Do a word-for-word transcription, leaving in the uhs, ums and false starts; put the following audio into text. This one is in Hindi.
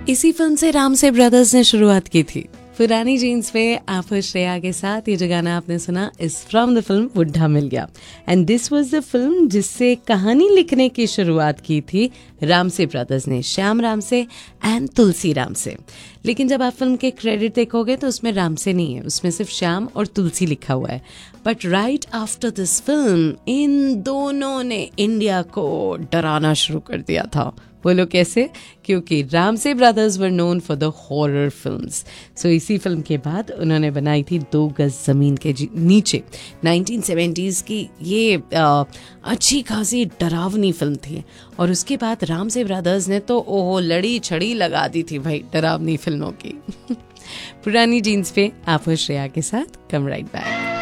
इसी फिल्म से राम से ब्रदर्स ने शुरुआत की थी। पुरानी जीन्स पे आप श्रेया के साथ ये जो गाना आपने सुना इस फ्रॉम द फिल्म बुढ़ा मिल गया। And this was the film जिससे कहानी लिखने की शुरुआत की थी राम से ब्रदर्स ने, श्याम राम से एंड तुलसी राम से। लेकिन जब आप फिल्म के क्रेडिट देखोगे तो उसमें राम से नहीं है, उसमें सिर्फ श्याम और तुलसी लिखा हुआ है। But right after this film in दोनों ने इंडिया को डराना शुरू कर दिया था। बोलो कैसे? क्योंकि राम से brothers were known for the horror films. सो इसी फिल्म के बाद उन्होंने बनाई थी दो गज जमीन के नीचे, नाइनटीन सेवेंटीज़ की ये आ, अच्छी खासी डरावनी फिल्म थी। और उसके बाद राम से ब्रदर्स ने तो ओह लड़ी छड़ी लगा दी थी भाई डरावनी फिल्मों की। पुरानी जीन्स पे आप श्रेया के साथ कम राइट बैक।